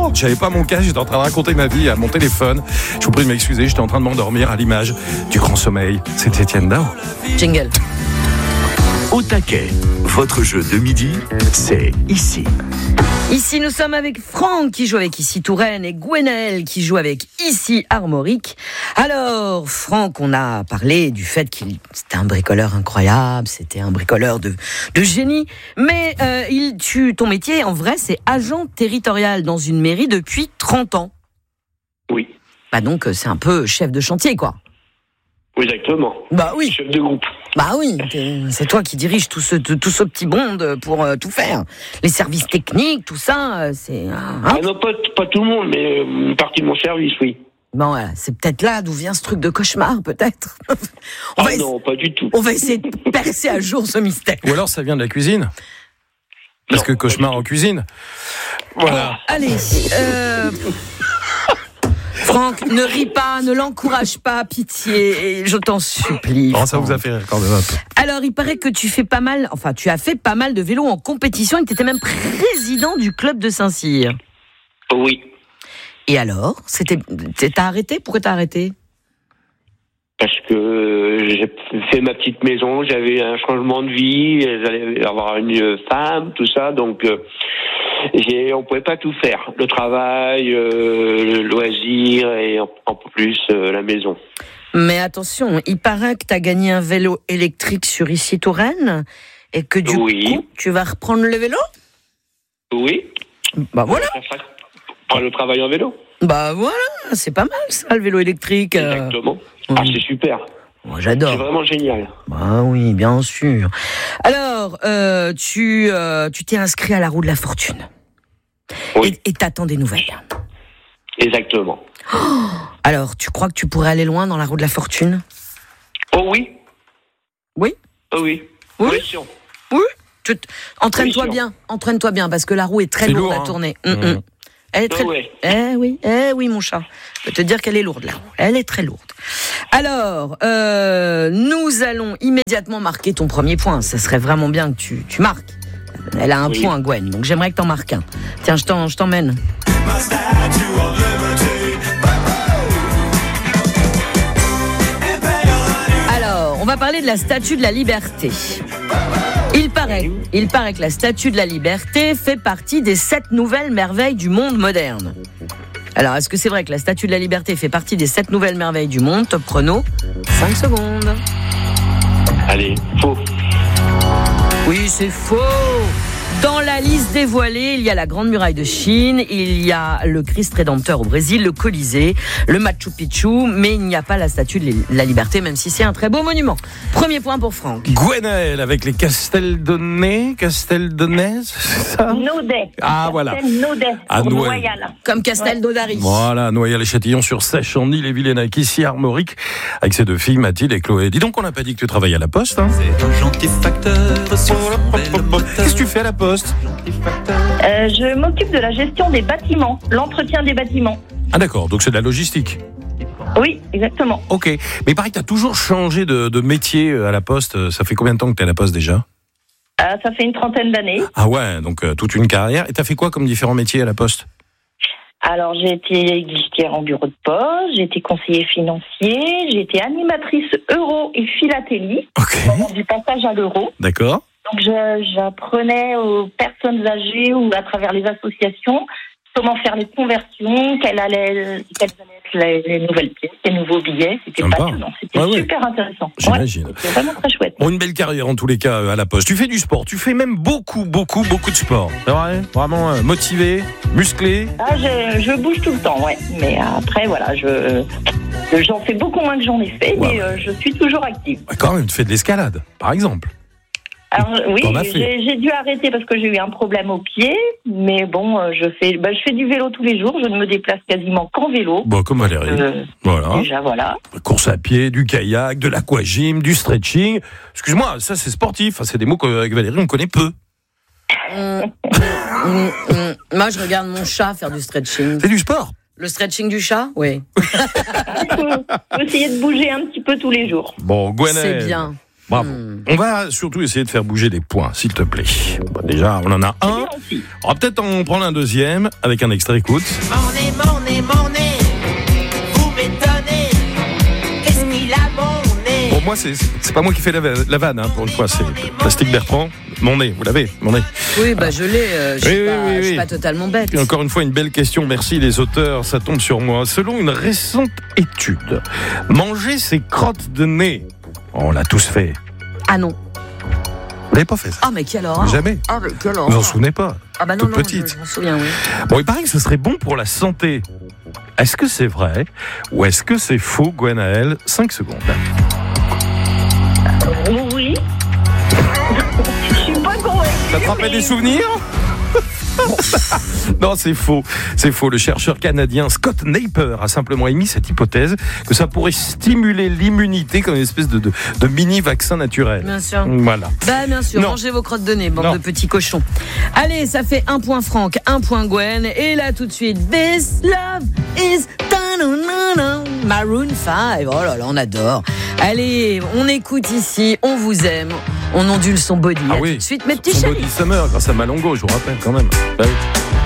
Oh, j'avais pas mon casque, j'étais en train de raconter ma vie à mon téléphone. Je vous prie de m'excuser, j'étais en train de m'endormir à l'image du grand sommeil. C'est Étienne Dao. Jingle. Au taquet, votre jeu de midi, c'est ici. Ici, nous sommes avec Franck qui joue avec Ici Touraine et Gwenaël qui joue avec Ici Armorique. Alors, Franck, on a parlé du fait qu'il c'était un bricoleur incroyable, c'était un bricoleur de génie. Mais ton métier, en vrai, c'est agent territorial dans une mairie depuis 30 ans. Oui. Bah donc, c'est un peu chef de chantier, quoi. Exactement. Bah oui. Chef de groupe. Bah oui, c'est toi qui dirige tout ce petit monde pour tout faire. Les services techniques, tout ça, c'est... Non, pas tout le monde, mais une partie de mon service, oui. Bon, voilà, c'est peut-être là d'où vient ce truc de cauchemar, peut-être. Non, pas du tout. On va essayer de percer à jour ce mystère. Ou alors ça vient de la cuisine. Parce que cauchemar en cuisine. Voilà. Allez, Franck, ne ris pas, ne l'encourage pas, pitié, je t'en supplie. Oh, ça vous a fait rire quand même un peu. Alors, il paraît que tu as fait pas mal de vélo en compétition et que tu étais même président du club de Saint-Cyr. Oui. Et alors, t'as arrêté ? Pourquoi t'as arrêté ? Parce que j'ai fait ma petite maison, j'avais un changement de vie, j'allais avoir une femme, tout ça, donc on pouvait pas tout faire. Le travail, le loisir et en plus la maison. Mais attention, il paraît que tu as gagné un vélo électrique sur Ici Touraine et que du coup, tu vas reprendre le vélo ? Oui. Bah voilà. Prendre le travail en vélo. Bah voilà, c'est pas mal ça, le vélo électrique. Exactement. Ah, c'est super. Moi, j'adore. C'est vraiment génial. Bah oui, bien sûr. Alors, tu t'es inscrit à la roue de la fortune. Oui. Et t'attends des nouvelles. Exactement. Oh, alors, tu crois que tu pourrais aller loin dans la roue de la fortune ? Oh oui. Oui ? Oh oui. Oui. Oui. Entraîne-toi bien, parce que la roue est très lourde à tourner. Elle est très... oui, mon chat. Je peux te dire qu'elle est lourde, la roue. Elle est très lourde. Alors, nous allons immédiatement marquer ton premier point. Ce serait vraiment bien que tu marques. Elle a un point, Gwen, donc j'aimerais que t'en marques un. Tiens, je t'emmène. Alors, on va parler de la Statue de la Liberté. Il paraît que la Statue de la Liberté fait partie des 7 nouvelles merveilles du monde moderne. Alors, est-ce que c'est vrai que la Statue de la Liberté fait partie des 7 nouvelles merveilles du monde ? Top chrono, 5 secondes. Allez, faux. Oui, c'est faux. Dans la liste dévoilée, il y a la Grande Muraille de Chine, il y a le Christ Rédempteur au Brésil, le Colisée, le Machu Picchu, mais il n'y a pas la Statue de la Liberté, même si c'est un très beau monument. Premier point pour Franck. Gwenaël avec les Casteldonais, c'est ça ? Naudet. Ah, voilà. Naudet, Noyal. Comme Castelnaudary. Voilà, Noyal-et-Châtillon-sur-Sèche, en Ille-et-Vilaine, ici Armorique, avec ses 2 filles, Mathilde et Chloé. Dis donc, on n'a pas dit que tu travaillais à la Poste, hein ? C'est un gentil facteur. Qu'est-ce que tu fais à la Poste ? Je m'occupe de la gestion des bâtiments, l'entretien des bâtiments. Ah d'accord, donc c'est de la logistique. Oui, exactement. Ok, mais il paraît que tu as toujours changé de métier à la Poste. Ça fait combien de temps que tu es à la Poste déjà ? Ça fait une 30aine d'années. Ah ouais, donc toute une carrière. Et tu as fait quoi comme différents métiers à la Poste ? Alors, j'ai été guichetière en bureau de poste, j'ai été conseiller financier, j'ai été animatrice euro et philatélie, du passage à l'euro. D'accord. Donc, j'apprenais aux personnes âgées ou à travers les associations comment faire les conversions, quelles allaient être les nouvelles pièces, les nouveaux billets. C'était passionnant, c'était super intéressant. J'imagine. C'était vraiment très chouette. Bon, une belle carrière en tous les cas à la Poste. Tu fais du sport, tu fais même beaucoup de sport. C'est vrai ? Vraiment motivé, musclé ? Ah, je bouge tout le temps, ouais. Mais après, voilà, j'en fais beaucoup moins que j'en ai fait, mais je suis toujours active. Quand même, tu fais de l'escalade, par exemple. Alors oui, j'ai dû arrêter parce que j'ai eu un problème au pied, mais bon, je fais du vélo tous les jours, je ne me déplace quasiment qu'en vélo. Bon, comme Valérie. Voilà. Déjà, voilà. Course à pied, du kayak, de l'aquagym, du stretching. Excuse-moi, ça c'est sportif, enfin, c'est des mots qu'avec Valérie on connaît peu. Moi, je regarde mon chat faire du stretching. C'est du sport. Le stretching du chat ? Oui. Il faut essayer de bouger un petit peu tous les jours. Bon, Gwenaël. C'est bien. Bravo. On va surtout essayer de faire bouger des points, s'il te plaît. Bon, déjà, on en a un. On va peut-être en prendre un deuxième avec un extrait, écoute. Mon nez, vous m'étonnez. Qu'est-ce qu'il a, mon nez? Pour moi, c'est pas moi qui fais la vanne, hein, pour une fois, c'est Plastique Bertrand. Mon nez, vous l'avez, mon nez. Oui, je l'ai, je suis pas totalement bête. Et encore une fois, une belle question, merci les auteurs, ça tombe sur moi. Selon une récente étude, manger ses crottes de nez, on l'a tous fait. Ah non. Vous l'avez pas fait ça? Ah mais quelle horreur. Jamais. Ah mais quelle horreur. Vous en souvenez pas? Ah bah non, toute petite. Je m'en souviens, oui. Bon, il paraît que ce serait bon pour la santé. Est-ce que c'est vrai ou est-ce que c'est faux, Gwenaëlle? 5 secondes. Oui. Je suis pas convaincue. Ça te rappelle des souvenirs? Non, c'est faux. C'est faux. Le chercheur canadien Scott Naper a simplement émis cette hypothèse que ça pourrait stimuler l'immunité comme une espèce de mini-vaccin naturel. Bien sûr. Voilà. Bien sûr. Non. Mangez vos crottes de nez, bande de petits cochons. Allez, ça fait 1 point Franck, 1 point Gwen. Et là, tout de suite, This Love is Maroon 5. Oh là là, on adore. Allez, on écoute ici, on vous aime. On ondule son body. Ah tout oui. de suite, mes petits Son chéris. Body Summer grâce à Malongo, je vous rappelle quand même. Ah oui.